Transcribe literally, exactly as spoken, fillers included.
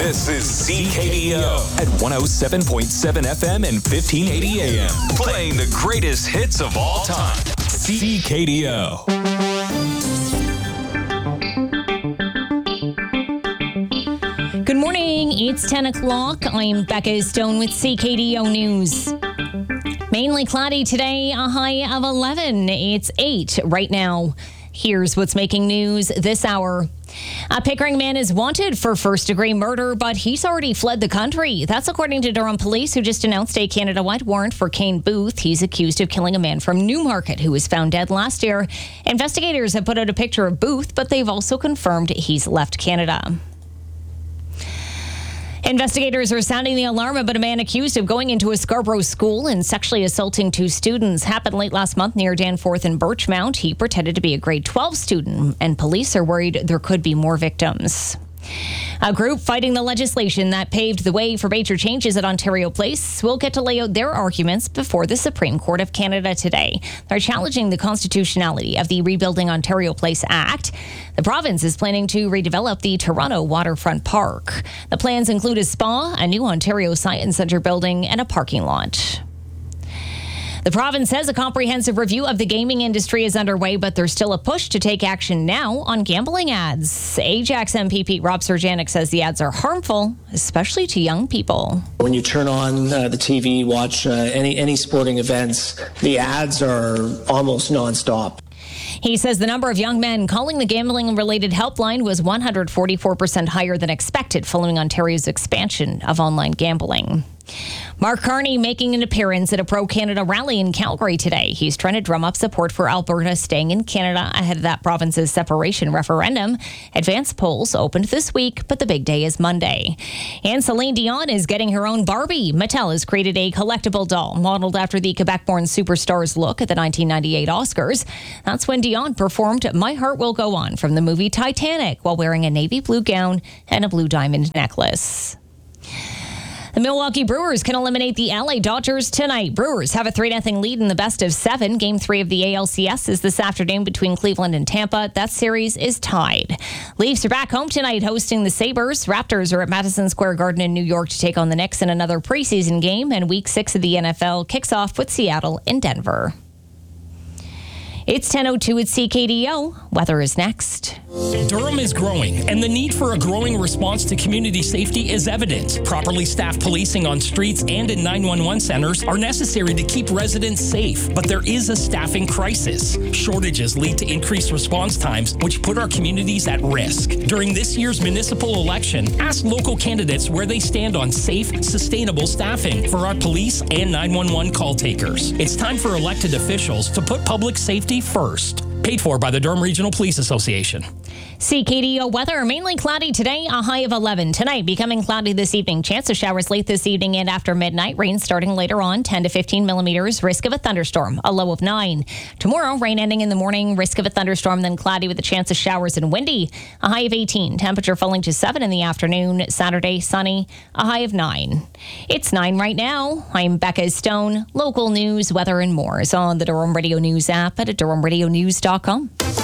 This is C K D O at one oh seven point seven F M and fifteen eighty A M. Playing the greatest hits of all time. C K D O. Good morning. It's ten o'clock. I'm Becca Stone with C K D O News. Mainly cloudy today, a high of eleven. It's eight right now. Here's what's making news this hour. A Pickering man is wanted for first-degree murder, but he's already fled the country. That's according to Durham Police, who just announced a Canada-wide warrant for Kane Booth. He's accused of killing a man from Newmarket who was found dead last year. Investigators have put out a picture of Booth, but they've also confirmed he's left Canada. Investigators are sounding the alarm about a man accused of going into a Scarborough school and sexually assaulting two students. Happened late last month near Danforth and Birchmount. He pretended to be a grade twelve student, and police are worried there could be more victims. A group fighting the legislation that paved the way for major changes at Ontario Place will get to lay out their arguments before the Supreme Court of Canada today. They're challenging the constitutionality of the Rebuilding Ontario Place Act. The province is planning to redevelop the Toronto Waterfront Park. The plans include a spa, a new Ontario Science Centre building, and a parking lot. The province says a comprehensive review of the gaming industry is underway, but there's still a push to take action now on gambling ads. Ajax M P Pete Rob Serjanik says the ads are harmful, especially to young people. When you turn on uh, the T V, watch uh, any, any sporting events, the ads are almost nonstop. He says the number of young men calling the gambling-related helpline was one hundred forty-four percent higher than expected following Ontario's expansion of online gambling. Mark Carney making an appearance at a pro-Canada rally in Calgary today. He's trying to drum up support for Alberta staying in Canada ahead of that province's separation referendum. Advanced polls opened this week, but the big day is Monday. And Celine Dion is getting her own Barbie. Mattel has created a collectible doll modeled after the Quebec-born superstar's look at the nineteen ninety-eight Oscars. That's when Dion performed My Heart Will Go On from the movie Titanic while wearing a navy blue gown and a blue diamond necklace. The Milwaukee Brewers can eliminate the L A Dodgers tonight. Brewers have a three nothing lead in the best of seven. Game three of the A L C S is this afternoon between Cleveland and Tampa. That series is tied. Leafs are back home tonight hosting the Sabres. Raptors are at Madison Square Garden in New York to take on the Knicks in another preseason game. And week six of the N F L kicks off with Seattle in Denver. It's ten oh two at C K D O. Weather is next. Durham is growing, and the need for a growing response to community safety is evident. Properly staffed policing on streets and in nine one one centers are necessary to keep residents safe, but there is a staffing crisis. Shortages lead to increased response times, which put our communities at risk. During this year's municipal election, ask local candidates where they stand on safe, sustainable staffing for our police and nine one one call takers. It's time for elected officials to put public safety first. Paid for by the Durham Regional Police Association. C K D O weather, mainly cloudy today, a high of eleven. Tonight, becoming cloudy this evening. Chance of showers late this evening and after midnight. Rain starting later on, ten to fifteen millimeters. Risk of a thunderstorm, a low of nine. Tomorrow, rain ending in the morning. Risk of a thunderstorm, then cloudy with a chance of showers and windy. A high of eighteen. Temperature falling to seven in the afternoon. Saturday, sunny, a high of nine. It's nine right now. I'm Becca Stone. Local news, weather, and more is on the Durham Radio News app at durham radio news dot com.